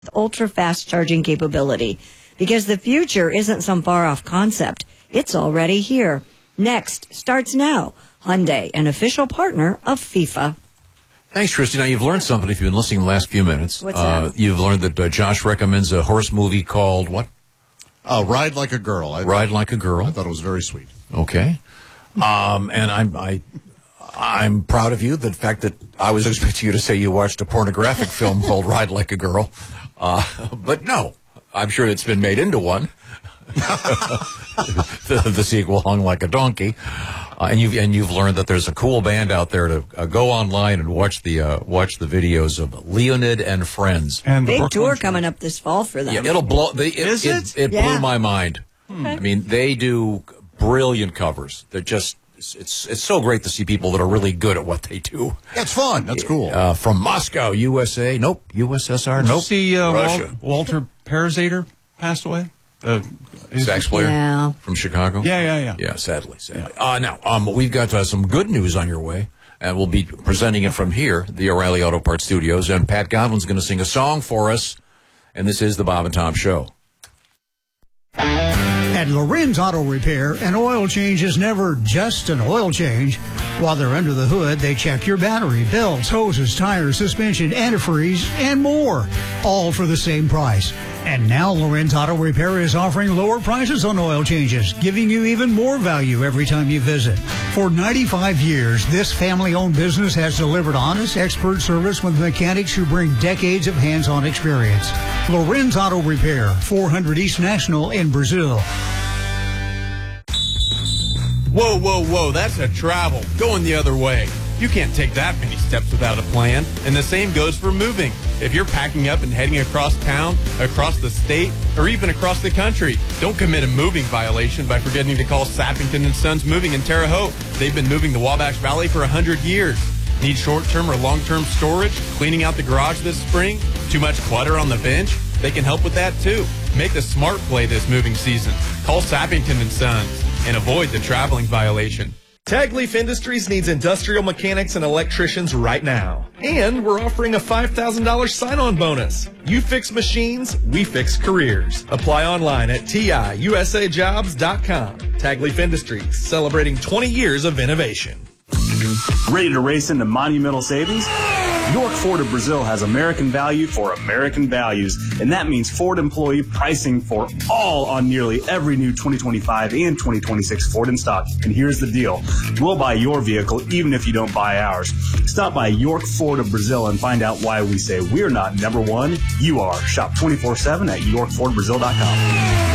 ultra-fast charging capability. Because the future isn't some far-off concept. It's already here. Next starts now. Hyundai, an official partner of FIFA. Thanks, Christy. Now, you've learned something if you've been listening the last few minutes. What's that? You've learned that Josh recommends a horse movie called what? Ride Like a Girl. Ride Like a Girl. I thought it was very sweet. Okay. And I'm proud of you. The fact that I was expecting you to say you watched a pornographic film called Ride Like a Girl. But no, I'm sure it's been made into one. the sequel, Hung Like a Donkey. And you've learned that there's a cool band out there to go online and watch the videos of Leonid and Friends. And big tour coming up this fall for them. Yeah, it'll blow. It blew Yeah. my mind. I mean, they do brilliant covers. They're just it's so great to see people that are really good at what they do. It's fun. That's cool. From Moscow, USA. Nope. USSR. Nope. See, Russia. Walter Parazater passed away. Sax player Yeah. from Chicago. Yeah. Yeah, sadly. Now, we've got some good news on your way, and we'll be presenting it from here, the O'Reilly Auto Parts Studios, and Pat Godwin's going to sing a song for us, and this is the Bob and Tom Show. At Lorenz Auto Repair, an oil change is never just an oil change. While they're under the hood, they check your battery, belts, hoses, tires, suspension, antifreeze, and more, all for the same price. And now Lorenz Auto Repair is offering lower prices on oil changes, giving you even more value every time you visit. For 95 years, this family-owned business has delivered honest, expert service with mechanics who bring decades of hands-on experience. Lorenz Auto Repair, 400 East National in Brazil. Whoa, that's a travel. Going the other way. You can't take that many steps without a plan. And the same goes for moving. If you're packing up and heading across town, across the state, or even across the country, don't commit a moving violation by forgetting to call Sappington & Sons Moving in Terre Haute. They've been moving the Wabash Valley for 100 years. Need short-term or long-term storage? Cleaning out the garage this spring? Too much clutter on the bench? They can help with that too. Make the smart play this moving season. Call Sappington & Sons and avoid the traveling violation. Tagleaf Industries needs industrial mechanics and electricians right now. And we're offering a $5,000 sign-on bonus. You fix machines, we fix careers. Apply online at tiusajobs.com. Tagleaf Industries, celebrating 20 years of innovation. Ready to race into monumental savings? York Ford of Brazil has American value for American values, and that means Ford employee pricing for all on nearly every new 2025 and 2026 Ford in stock. And here's the deal. We'll buy your vehicle even if you don't buy ours. Stop by York Ford of Brazil and find out why we say we're not number one, you are. Shop 24/7 at yorkfordbrazil.com.